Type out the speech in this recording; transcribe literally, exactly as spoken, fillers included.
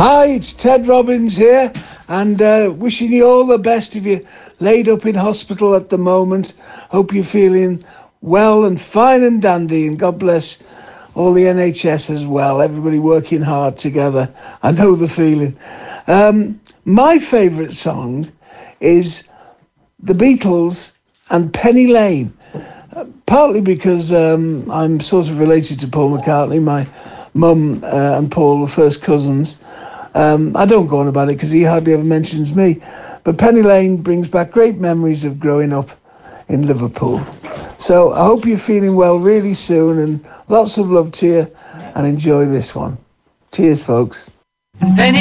Hi, it's Ted Robbins here, and uh, wishing you all the best if you're laid up in hospital at the moment. Hope you're feeling well and fine and dandy, and God bless all the N H S as well. Everybody working hard together. I know the feeling. Um, my favourite song is The Beatles and Penny Lane, uh, partly because um, I'm sort of related to Paul McCartney. My mum uh, and Paul were first cousins. Um, I don't go on about it because he hardly ever mentions me. But Penny Lane brings back great memories of growing up in Liverpool. So I hope you're feeling well really soon, and lots of love to you, and enjoy this one. Cheers, folks. Penny